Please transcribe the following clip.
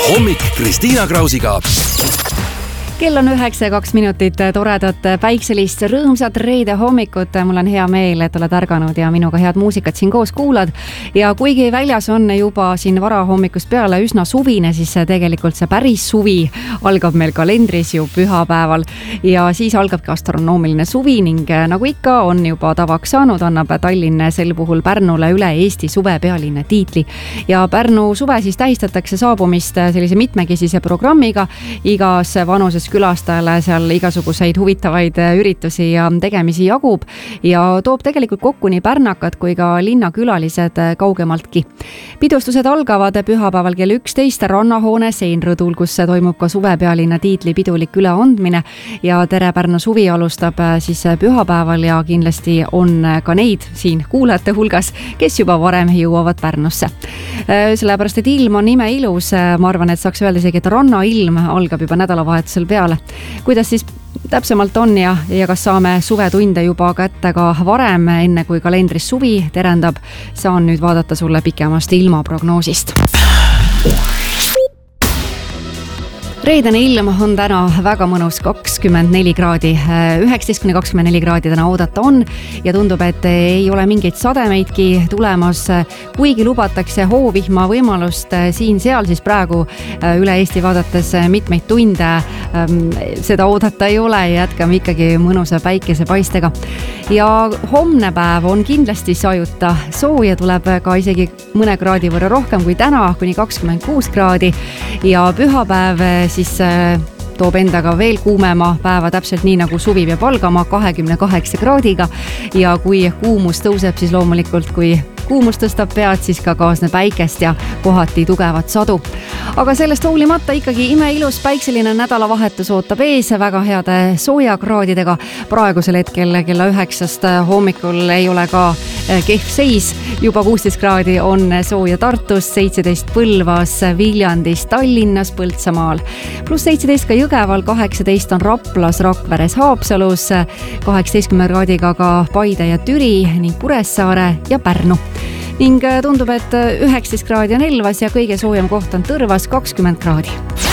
hommik Kristiina Krausiga. Kell on 9:02, toredat päikselist, rõõmsat reede hommikut. Mul on hea meel, et oled ärganud ja minuga head muusikat siin koos kuulad. Ja kuigi väljas on juba siin varahommikust peale üsna suvine, siis tegelikult see päris suvi algab meil kalendris ju pühapäeval. Ja siis algabki astronoomiline suvi ning nagu ikka on juba tavaks saanud, annab Tallinn sel puhul Pärnule üle Eesti suvepealinna tiitli. Ja Pärnu suve siis tähistatakse saabumist sellise mitmekesise programmiga. Igas vanuses külastajale seal igasuguseid huvitavaid üritusi ja tegemisi jagub ja toob tegelikult kokku nii pärnakad kui ka linnakülalised kaugemaltki. Pidustused algavad pühapäeval kell 11 rannahoone Seinrõdul, kus toimub ka suvepealinna tiitli pidulik üleandmine ja Tere Pärnu suvi alustab siis pühapäeval ja kindlasti on ka neid siin kuulajate hulgas, kes juba varem jõuavad Pärnusse. Sellepärast, et ilm on imeilus, ma arvan, et saaks öelda isegi, et rannailm algab juba nädalavahetusel peale. Kuidas siis täpsemalt on ja kas saame suvetunde juba kätte ka varem, enne kui kalendris suvi terendab, saan nüüd vaadata sulle pikemast ilmaprognoosist. Reedene ilm on täna väga mõnus, 24 kraadi, 19-24 kraadi täna oodata on ja tundub, et ei ole mingeid sademeidki tulemas, kuigi lubatakse hoovihma võimalust siin-seal, siis praegu üle Eesti vaadates mitmeid tunde seda oodata ei ole ja jätkame ikkagi mõnusa päikesepaistega. Ja homne päev on kindlasti sajuta, sooja tuleb ka isegi mõne kraadi võrra rohkem kui täna, kuni 26 kraadi ja pühapäev siis toob endaga veel kuumema päeva, täpselt nii nagu suvi peab algama 28 kraadiga ja kui kuumus tõuseb, siis loomulikult kui kuumus tõstab pead, siis ka kaasne päikest ja kohati tugevat sadu. Aga sellest hoolimata ikkagi imeilus päikseline nädalavahetus ootab ees väga heade soojakraadidega. Praegusel hetkel kella 9 hommikul ei ole ka kehv seis. Juba 16 kraadi on sooja Tartus, 17 Põlvas, Viljandis, Tallinnas, Põltsamaal. Plus 17 ka Jõgeval, 18 on Raplas, Rakveres, Haapsalus, 18 kraadiga ka Paide ja Türi ning Kuressaare ja Pärnu. Ning tundub, et 19 kraadi on Elvas ja kõige soojem koht on Tõrvas, 20 kraadi.